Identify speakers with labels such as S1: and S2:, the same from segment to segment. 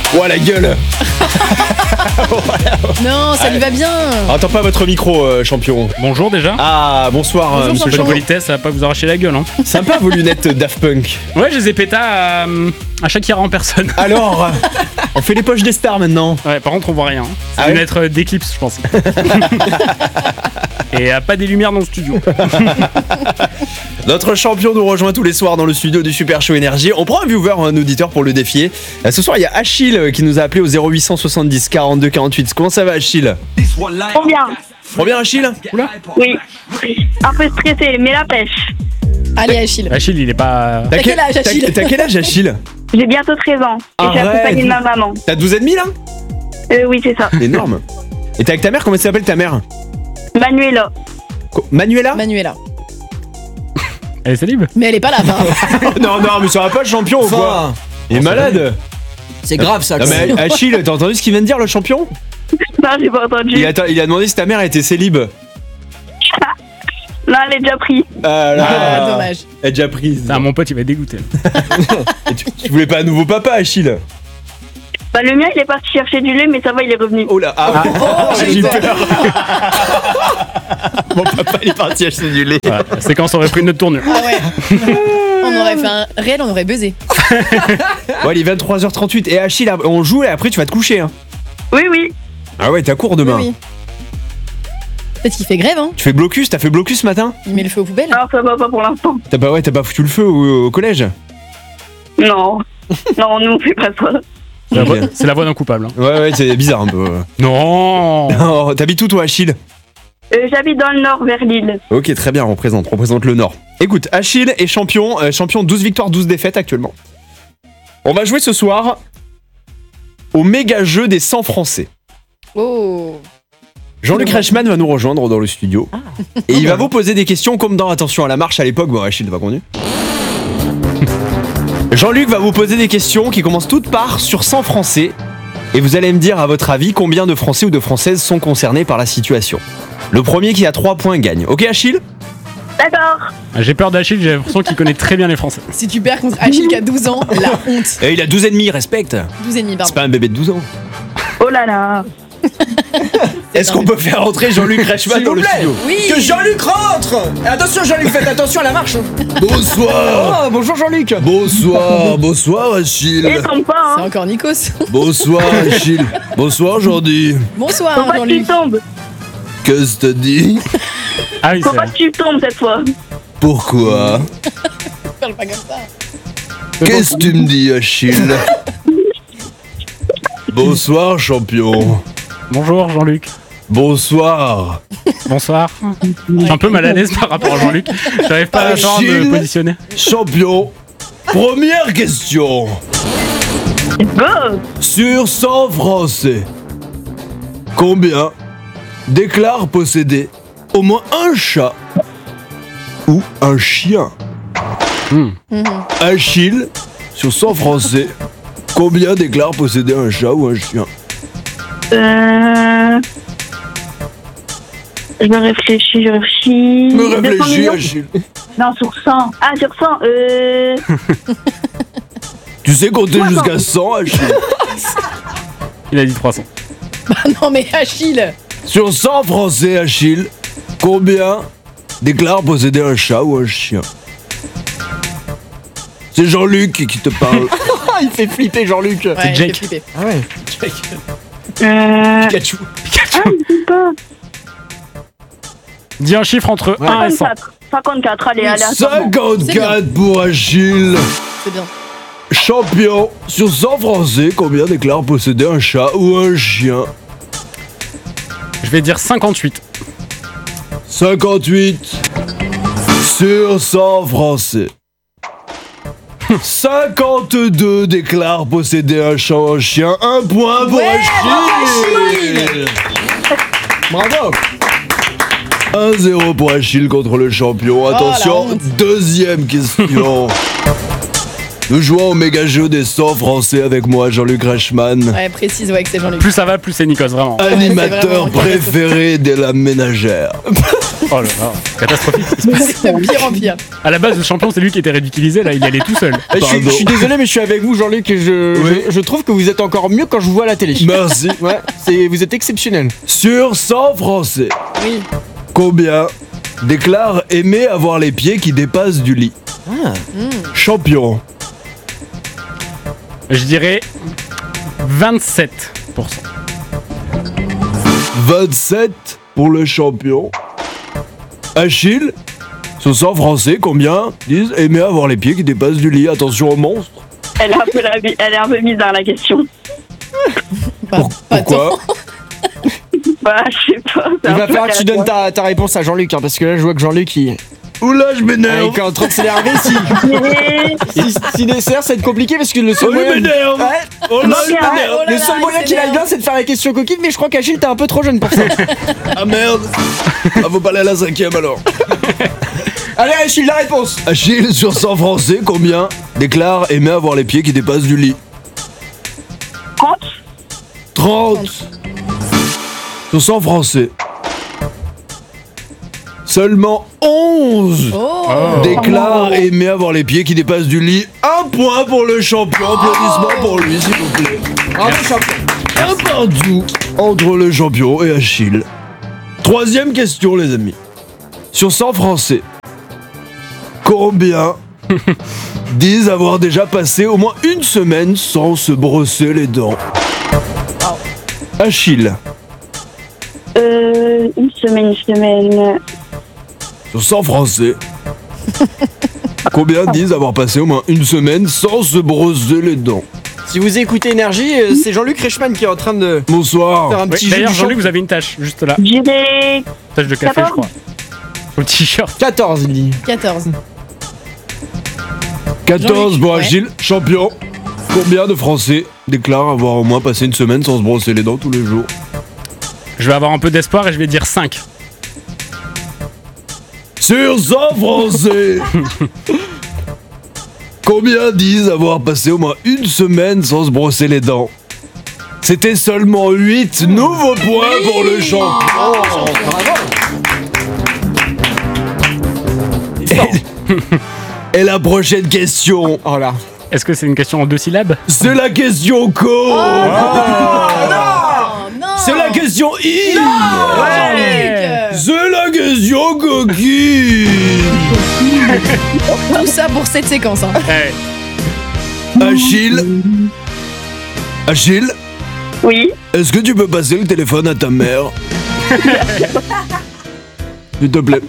S1: Oh la gueule.
S2: Non, ça lui va bien.
S1: Attends pas votre micro, champion.
S3: Bonjour déjà.
S1: Ah, bonsoir,
S2: Bonjour,
S1: monsieur
S3: Monsieur
S2: champion.
S1: champion.
S3: Politesse, ça va pas vous arracher la gueule, hein.
S1: Sympa vos lunettes Daft Punk.
S3: Ouais, je les ai pétas à Shakira en personne.
S1: Alors, on fait les poches des stars maintenant.
S3: Ouais, par contre, on voit rien. Hein. Ça
S1: Ah
S3: va
S1: ouais
S3: être d'éclipse, je pense. Et pas des lumières dans le studio.
S1: Notre champion nous rejoint tous les soirs dans le studio du Super Show Énergie. On prend un viewer, un auditeur pour le défier. Ce soir, il y a Achille qui nous a appelé au 0870 42 48. Comment ça va, Achille?
S4: Trop bien.
S1: Trop bien, Achille?
S4: Oui. Un peu stressé, mais la pêche.
S2: Allez, Achille.
S3: Achille, il est pas.
S2: T'as quel âge, Achille?
S1: T'as quel âge, Achille?
S4: J'ai bientôt 13 ans. Et je suis
S1: Arrête.
S4: accompagnée de ma maman.
S1: T'as 12 et demi là?
S4: Oui, c'est ça.
S1: Énorme. Et t'es avec ta mère? Comment elle s'appelle ta mère?
S4: Manuela.
S1: Manuela?
S2: Manuela.
S3: Elle est célib.
S2: Mais elle est pas là, hein.
S1: Non, mais ça va pas le champion ou quoi? Il est malade.
S5: C'est grave ça.
S1: Non mais Achille, t'as entendu ce qu'il vient de dire le champion?
S4: Non, j'ai pas entendu.
S1: Il a demandé si ta mère était célib.
S4: Non, elle est déjà prise.
S1: Ah là,
S2: Ah, dommage.
S1: elle est déjà prise.
S3: Ah, mon pote, il va être dégoûté.
S1: Et tu voulais pas un nouveau papa, Achille?
S4: Bah, le mien, il est parti chercher du lait, mais ça va, il est revenu.
S1: Oh là, j'ai eu peur. Mon papa il est parti acheter du lait.
S3: Ouais, la séquence aurait pris une autre tournure.
S2: Ah ouais. On aurait fait un réel, on aurait buzzé.
S1: Bon, il est 23h38 et Achille, on joue et après tu vas te coucher. Hein.
S4: Oui.
S1: Ah ouais, t'as cours demain.
S2: Oui. Peut-être qu'il fait grève, hein.
S1: Tu fais blocus? T'as fait blocus ce matin?
S2: Il met le feu aux poubelles.
S4: Non, ça va pas pour l'instant.
S1: T'as pas foutu le feu au collège?
S4: Non. Non, nous, on fait pas ça.
S3: C'est la voix d'un coupable. Hein.
S1: Ouais, c'est bizarre un peu.
S3: Non.
S1: Oh, t'habites où toi, Achille?
S4: J'habite dans le nord, vers Lille.
S1: Ok, très bien, on représente le Nord. Écoute, Achille est champion 12 victoires, 12 défaites actuellement. On va jouer ce soir au méga jeu des 100 Français.
S2: Oh.
S1: Jean-Luc Reichmann va nous rejoindre dans le studio. Et il va vous poser des questions comme dans Attention à la marche à l'époque. Bon, Achille, t'as pas connu. Jean-Luc va vous poser des questions qui commencent toutes par sur 100 Français. Et vous allez me dire, à votre avis, combien de Français ou de Françaises sont concernés par la situation. Le premier qui a 3 points gagne. Ok, Achille?
S4: D'accord.
S3: J'ai peur d'Achille, j'ai l'impression qu'il connaît très bien les Français.
S2: Si tu perds contre Achille qui a 12 ans, la honte.
S1: Et il a 12 et demi, respecte.
S2: 12 et demi,
S1: C'est
S2: pardon.
S1: pas un bébé de 12 ans.
S4: Oh là là.
S1: Est-ce qu'on peut faire rentrer Jean-Luc Reichmann dans le studio?
S2: Oui.
S5: Que Jean-Luc rentre. Attention Jean-Luc, faites attention à la marche.
S1: Bonsoir.
S5: Oh, bonjour Jean-Luc.
S1: Bonsoir Achille.
S4: Et tombe pas,
S2: C'est
S4: hein.
S2: encore Nikos.
S1: Bonsoir Achille. Bonsoir Jordi.
S2: Bonsoir,
S4: Faut pas que tu
S2: Jean-Luc.
S4: tombes.
S1: Qu'est-ce que t'as dit?
S3: Ah oui,
S4: Faut
S3: c'est
S4: pas
S3: vrai.
S4: que tu tombes cette fois.
S1: Pourquoi?
S2: Parle pas comme ça.
S1: Qu'est-ce que tu me dis Achille? Bonsoir champion.
S3: Bonjour Jean-Luc.
S1: Bonsoir.
S3: Bonsoir. Je suis un peu mal à l'aise par rapport à Jean-Luc. J'arrive pas à savoir me positionner.
S1: Champion. Première question.
S4: Go.
S1: Sur 100 Français, combien déclarent posséder au moins un chat ou un chien? Achille, sur 100 Français, combien déclarent posséder un chat ou un chien?
S4: Je réfléchis.
S1: Me
S4: 200
S1: réfléchis,
S4: millions.
S1: Achille.
S4: Non, sur 100. Ah, sur 100.
S1: Tu sais compter
S4: 300.
S1: jusqu'à 100, Achille?
S3: Il a dit 300.
S2: Bah non, mais Achille.
S1: Sur 100 Français, Achille, combien déclarent posséder un chat ou un chien? C'est Jean-Luc qui te parle.
S5: Il fait flipper Jean-Luc.
S2: Ouais, il
S3: Jake.
S2: fait flipper.
S5: Ah ouais.
S1: Pikachu.
S4: Ah, je sais pas.
S3: Dis un chiffre entre 1 et 100.
S4: 54, allez, à
S1: 54 pour Achille.
S2: C'est bien.
S1: Champion, sur 100 Français, combien déclarent posséder un chat ou un chien?
S3: Je vais dire 58.
S1: 58 sur 100 Français. 52 déclarent posséder un chat ou un chien. Un point pour Achille.
S5: Bravo.
S1: 1-0 pour Achille contre le champion. Attention,
S2: la honte.
S1: deuxième question. Nous jouons au méga jeu des 100 Français avec moi, Jean-Luc Reichmann.
S2: Ouais, précise, ouais, que c'est Jean-Luc.
S3: Plus ça va, plus c'est Nikos, vraiment.
S1: Animateur
S2: c'est vraiment
S1: préféré de la ménagère.
S3: Oh là là, catastrophique.
S2: C'est de pire en pire.
S3: À la base, le champion, c'est lui qui était ridiculisé, là, il y allait tout seul.
S5: Je suis désolé, mais je suis avec vous, Jean-Luc, et je trouve que vous êtes encore mieux quand je vous vois à la télé.
S1: Merci.
S5: Ouais, vous êtes exceptionnel.
S1: Sur 100 Français,
S2: Oui.
S1: combien déclarent aimer avoir les pieds qui dépassent du lit? Champion.
S3: Je dirais 27%.
S1: 27 pour le champion. Achille, sur 100 Français, combien disent aimer avoir les pieds qui dépassent du lit? Attention au monstre.
S4: Elle est un peu bizarre la question.
S1: Pourquoi?
S4: Bah, je sais pas.
S5: Il va falloir que tu donnes ta réponse à Jean-Luc, hein, parce que là, je vois que Jean-Luc, il
S1: Oula, je m'énerve.
S5: est en train de s'énerver. Si dessert, ça va être compliqué, parce que le seul
S1: Oh, il
S5: moyen...
S1: m'énerve.
S5: Ouais.
S1: Oh là, il
S2: Oh
S1: m'énerve.
S2: là
S5: Le
S2: là,
S5: seul moyen
S2: il
S5: qu'il aille
S2: s'énerve.
S5: bien, c'est de faire la question coquine, mais je crois qu'Achille, t'es un peu trop jeune pour ça.
S1: Ah merde. Ah, faut pas aller à la 5ème alors.
S5: Allez, Achille, la réponse.
S1: Achille, sur 100 Français, combien déclarent aimer avoir les pieds qui dépassent du lit?
S4: 30.
S1: 30. Sur 100 Français. Seulement 11
S2: Oh.
S1: déclarent aimer avoir les pieds qui dépassent du lit. Un point pour le champion. Applaudissements pour lui, s'il vous plaît.
S5: Bravo, champion.
S1: Un partout entre le champion et Achille. Troisième question, les amis. Sur 100 Français, combien disent avoir déjà passé au moins une semaine sans se brosser les dents? Achille,
S4: Une semaine.
S1: sur 100 Français, combien disent avoir passé au moins une semaine sans se brosser les dents?
S5: Si vous écoutez Énergie, c'est Jean-Luc Reichmann qui est en train de
S1: Bonsoir.
S5: faire un
S3: Oui,
S5: petit jeu
S3: d'ailleurs,
S5: du
S3: Jean-Luc,
S5: champ.
S3: vous avez une tâche, juste là.
S4: Je dirais
S3: Tâche de café, je
S4: 14.
S3: crois. Au t-shirt.
S5: 14, il dit.
S2: 14.
S1: 14
S2: Jean-Luc,
S1: pour
S2: ouais.
S1: Achille, champion. Combien de Français déclarent avoir au moins passé une semaine sans se brosser les dents tous les jours?
S3: Je vais avoir un peu d'espoir et je vais dire 5.
S1: Sur 100 Français, combien disent avoir passé au moins une semaine sans se brosser les dents? C'était seulement 8 nouveaux points pour le champion. Et la prochaine question,
S5: Oh là.
S3: Est-ce que c'est une question en 2 syllabes?
S1: c'est la question co.
S2: Oh non.
S1: C'est la question I.
S2: Jean-Luc.
S1: C'est la question coquine.
S2: Tout ça pour cette séquence. Hein.
S3: Eh,
S1: Achille,
S4: oui.
S1: est-ce que tu peux passer le téléphone à ta mère? S'il te plaît.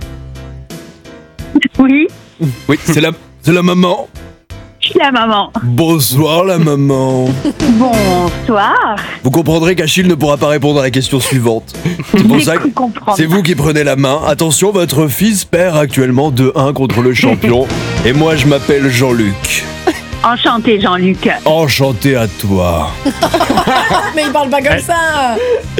S4: Oui.
S1: Oui, c'est la maman.
S4: Je suis la maman.
S1: Bonsoir la maman.
S4: Bonsoir.
S1: Vous comprendrez qu'Achille ne pourra pas répondre à la question suivante. C'est pour ça que
S4: comprendre.
S1: c'est vous qui prenez la main. Attention, votre fils perd actuellement 2-1 contre le champion. Et moi, je m'appelle Jean-Luc.
S4: Enchanté, Jean-Luc.
S1: Enchanté à toi.
S2: Mais il parle pas comme ça.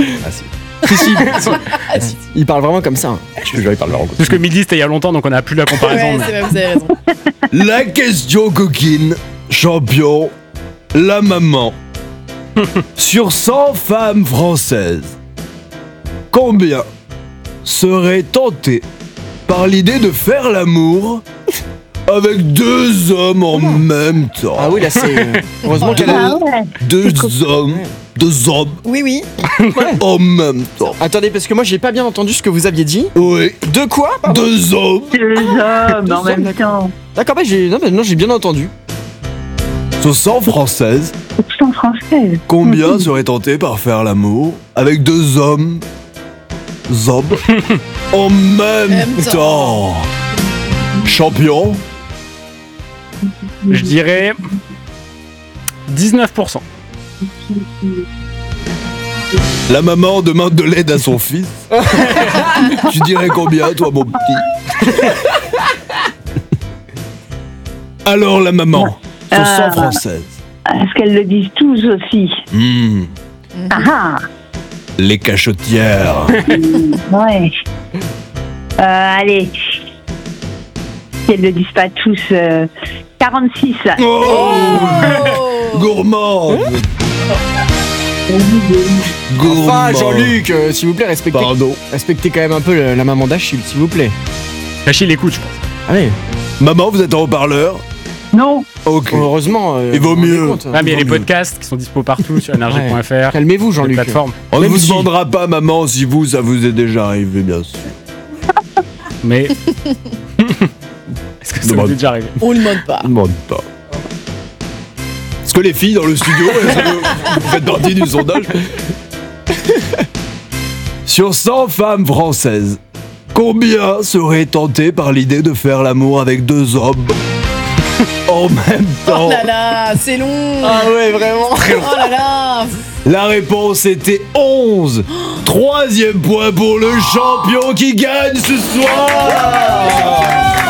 S5: Si. Il parle vraiment comme ça. Hein. Je te jure, il parle vraiment comme ça.
S3: parce que midi c'était il y a longtemps donc on n'a plus la comparaison.
S2: Ouais,
S3: mais-
S2: c'est vrai, vous avez raison.
S1: La question coquine, champion, la maman. Sur 100 femmes françaises, combien seraient tentées par l'idée de faire l'amour avec 2 hommes en même temps?
S5: Ah oui, là, c'est. Heureusement qu'elle a.
S4: ouais.
S1: 2 hommes, 2 hommes
S2: Oui, oui.
S1: en même temps.
S5: Attendez, parce que moi, j'ai pas bien entendu ce que vous aviez dit.
S1: Oui,
S5: De quoi? Pardon.
S1: 2 hommes.
S4: 2 hommes en même temps.
S5: D'accord, bah, non, j'ai bien entendu.
S1: Sur 100 françaises,
S4: Sans française.
S1: combien seraient tentés par faire l'amour avec 2 hommes en même
S2: Même
S1: temps? Champion,
S3: Je dirais 19%.
S1: la maman demande de l'aide à son fils. Tu dirais combien, toi, mon petit? Alors, la maman, sur 100 françaises.
S4: Est-ce qu'elles le disent tous aussi? Ah
S1: Les cachotières.
S4: ouais. Allez. Qu'elles le disent pas tous. 46.
S1: Oh,
S2: Oh.
S1: gourmande.
S5: Enfin, Jean-Luc, s'il vous plaît,
S1: Pardon.
S5: respectez quand même un peu la maman d'Achille, s'il vous plaît.
S3: Achille écoute, je pense.
S5: Allez.
S1: Maman, vous êtes en haut-parleur?
S4: Non.
S1: Ok.
S5: Heureusement.
S1: Il vaut
S5: vous vous rendez
S1: mieux.
S5: compte, hein.
S3: Ah, mais il y a les
S1: vaut mieux.
S3: podcasts qui sont dispo partout sur énergie.fr.
S5: Calmez-vous,
S3: Les
S5: Jean-Luc.
S3: plateformes.
S1: On ne
S5: Même
S1: vous
S5: si-
S1: demandera pas, maman, si ça vous est déjà arrivé, bien sûr.
S3: Mais. Est-ce que ça
S1: Demande.
S3: vous est déjà arrivé?
S2: On le demande pas.
S1: Je ne demande pas. Est-ce que les filles dans le studio, est-ce que vous faites partie du sondage? Sur 100 femmes françaises, combien seraient tentées par l'idée de faire l'amour avec 2 hommes en même temps?
S2: Oh là là, c'est long.
S5: Ah ouais, vraiment.
S2: Oh là là.
S1: La réponse était 11. 3e point pour le champion qui gagne ce soir.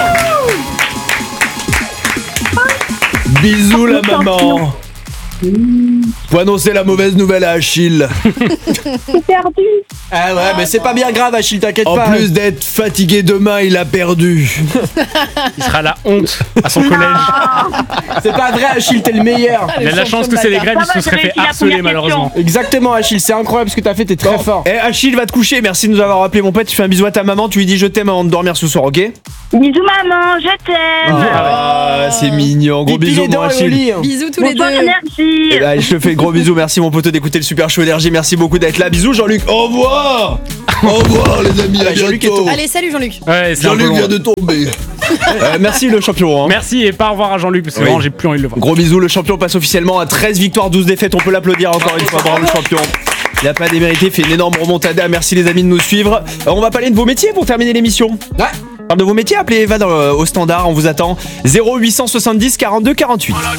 S1: Bisous la maman. Faut annoncer la mauvaise nouvelle à Achille.
S4: J'ai perdu.
S5: Ah ouais, mais c'est pas bien grave, Achille, t'inquiète
S1: En
S5: pas.
S1: plus d'être fatigué demain, il a perdu.
S3: Il sera la honte à son collège.
S5: C'est pas vrai, Achille, t'es le meilleur.
S3: Il a de la chance que c'est les grèves, il se serait fait harceler malheureusement.
S5: Exactement, Achille, c'est incroyable ce que t'as fait, t'es très fort.
S1: Eh Achille va te coucher, merci de nous avoir appelé mon pote, tu fais un bisou à ta maman, tu lui dis je t'aime avant de dormir ce soir, ok?
S4: Bisous maman, je t'aime.
S1: Ah, c'est mignon, gros
S5: Pipi
S1: bisous
S5: les
S1: mon
S5: dents et au
S1: Achille.
S5: lit, hein.
S2: Bisous tous les
S4: Bonsoir
S2: deux.
S4: énergie.
S1: Eh ben, je te fais de gros bisous, merci mon poteau d'écouter le Super Show Énergie, merci beaucoup d'être là, bisous Jean-Luc, au revoir. Au revoir les amis, à
S5: Jean-Luc
S1: bientôt.
S2: Allez, salut Jean-Luc.
S3: Ouais, c'est un peu
S1: Jean-Luc
S3: long.
S1: vient de tomber. Merci le champion. Hein.
S3: Merci et pas au revoir à Jean-Luc parce que
S1: Oui.
S3: vraiment j'ai plus envie de le voir.
S1: Gros bisous, le champion passe officiellement à 13 victoires, 12 défaites, on peut l'applaudir encore une fois, bravo le champion. Il n'a pas démérité, fait une énorme remontada, merci les amis de nous suivre. On va parler de vos métiers pour terminer l'émission.
S5: Ouais.
S1: Parle de vos métiers, appelez Eva au standard, on vous attend. 0870 42 48.